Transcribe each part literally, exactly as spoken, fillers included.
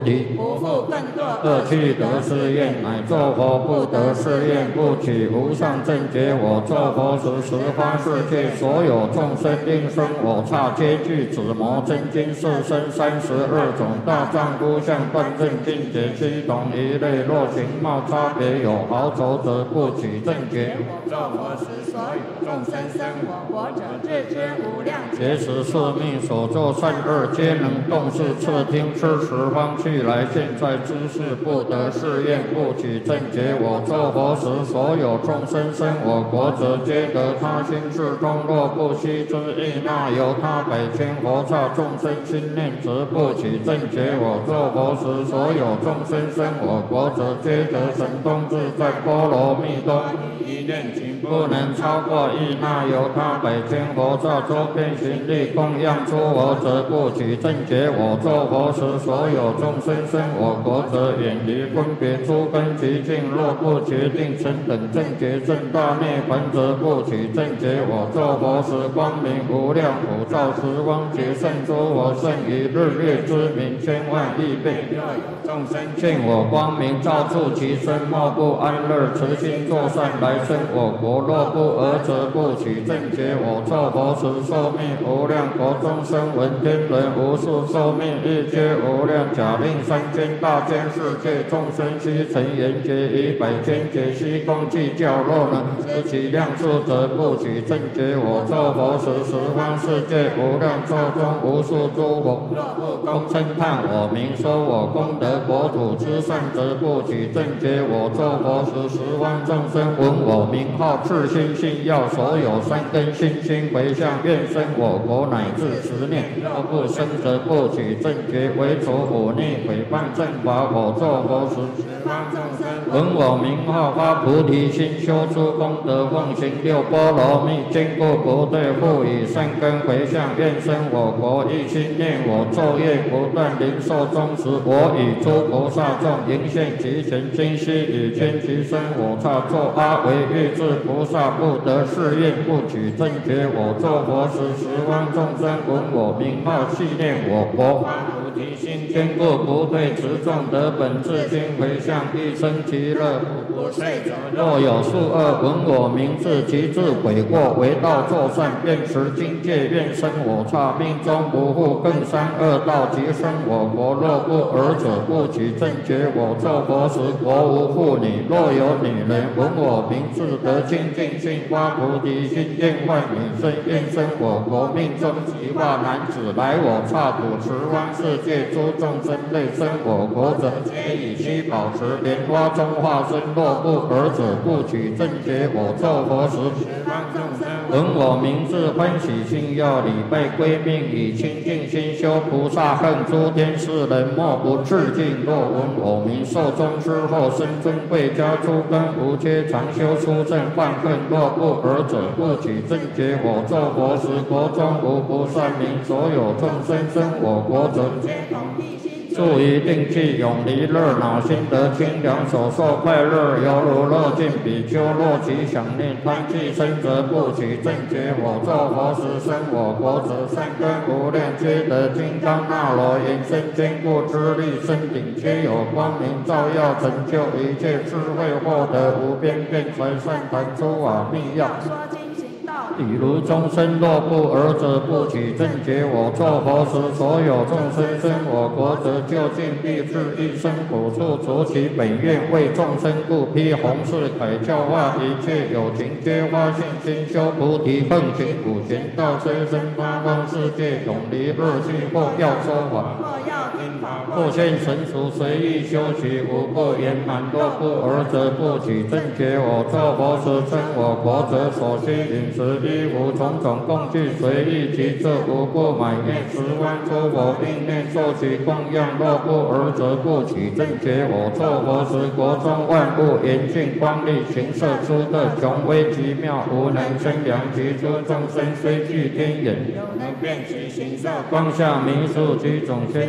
离不复更堕恶趣得誓愿，乃作佛不得誓愿，不取无上正觉。我作佛时，十方世界所有众生应生我刹，皆具紫魔真经四身三十二种大丈夫相断正境界七同一类。若形貌差别有毫轴者，不取正觉。我作佛时，所有众生生我国者，自知无量劫时宿命所作善恶，皆能动视侧听吃十方去。来现在知识不得誓愿，不取正觉。我作佛时，所有众生生我国者，皆得他心智中。若不悉知亦那由他百千佛刹众生心念，则不取正觉。我作佛时，所有众生生我国者，皆得神通自在波罗蜜多。一念情不能超过亦那由他百千佛刹周遍行力供养诸佛者，不取正觉。我作佛时，所有众生生我国者，远离分别诸根极境。若不决定成等正觉正大涅槃者，不取正觉。我作佛时，光明无量普照十方劫胜诸佛，胜于日月之明千万亿倍。若有众生见我光明照触其身，莫不安乐，慈心作善来生我国。若不尔者，不取正觉。我作佛时，寿命无量国中生闻天人无数，寿命亦皆无量。假令三千大千世界众生悉成缘觉，以百千劫悉共计较。若能知其量数者，不取正觉。我作佛时，十方世界无量寿中无数诸佛，若不共称叹我名，说我功德国土之善者，不取正觉。我作佛时，十方众生闻我名号，自心信要，所有三根心心回向，愿生我国乃至十念。若不生者，不取正觉。为除忤逆毁谤正法，我作佛时，十方众生闻我名号，发菩提心，修诸功德，奉行六波罗蜜，坚固不退，复以善根回向，愿生我国。一心念我，昼夜不断，临寿终时，我与诸菩萨众迎现其前，今悉以千其身我刹，作阿惟越致菩萨，不得誓愿，不取正觉。我作佛时，十方众生闻我名号，系念我国，发菩提心，坚固不退，持众得本自心回向，一生其乐，不睡者。若有数恶闻我名字，其自悔过，为道作善，愿持境界，愿生我刹，命中不复更三恶道，即生我国。若不尔者，不取正觉。我作佛时，国无妇女。若有女人闻我名字，得清净心，发菩提心，愿换女身，愿生我国。命中即化男子，来我刹土，十方世界诸众生类生我国者，皆以须保持莲花中化身。若不尔者，不取正觉。我作佛时，十方众生闻我名字，欢喜心要，礼拜归命，以清净心修菩萨恨。诸天世人莫不致敬。若闻我名，寿终之后生尊贵家，诸根无缺，常修出正犯恨。若不尔者，不取正觉。我作佛时，国中无不善民，所有众生生我国者，皆同地心。住于定气，永离热恼，心得清凉，所受快乐，犹如乐尽比丘。若其想念贪气生者，不取正觉。我作佛时，生我国者，善根无量，皆得金刚那罗延伸坚固之力，身顶皆有光明照耀，成就一切智慧，获得无边辩才善谈诸法密要。比如众生若不尔者，不取正觉。我作佛时，所有众生生我国者，究竟必至一生苦处，除其本愿，为众生故，披弘誓铠，教化一切有情，皆发信心，修菩提，奉行普贤道，虽生八方世界，永离恶趣。或要说法，或要听法，或现成熟，随意修习，无不圆满。若不尔者，不取正觉。我作佛时，生我国者，所需饮食衣服种种供具，随意其色，无不满愿。十方诸佛应念受其供养。若不尔者，不取正觉。我作佛时，国中万物严峻光丽，形色出特，雄威极妙，无能生量。其诸众生虽具天眼，有能辨其形色。光下弥数，其种千周折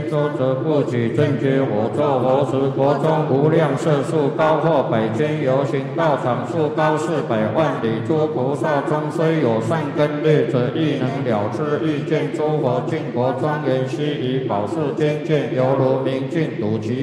者不取正觉我作佛时，国中无量色数高或百千游行道场数高四百万里，诸菩萨中虽有善根劣者，亦能了知欲见诸佛净国庄严，悉以宝树坚见，犹如明镜睹其